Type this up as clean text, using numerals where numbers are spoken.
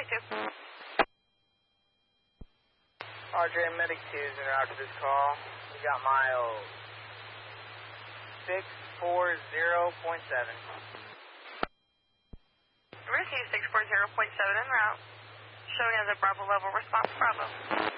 642. RJ Medic 2 is in route to this call. We got miles 640.7. Receive 640.7 en route. Showing as a Bravo level response, Bravo.